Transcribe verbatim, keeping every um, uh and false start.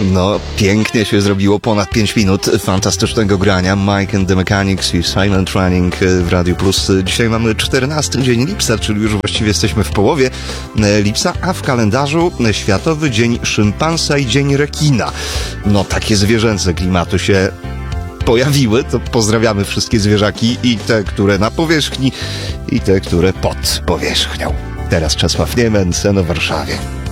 No, pięknie się zrobiło, ponad pięć minut fantastycznego grania. Mike and the Mechanics i Silent Running w Radiu Plus. Dzisiaj mamy czternasty dzień lipca, czyli już właściwie jesteśmy w połowie lipca, a w kalendarzu Światowy Dzień Szympansa i Dzień Rekina. No, takie zwierzęce klimaty się pojawiły, to pozdrawiamy wszystkie zwierzaki, i te, które na powierzchni, i te, które pod powierzchnią. Teraz Czesław Niemen, Sen o Warszawie.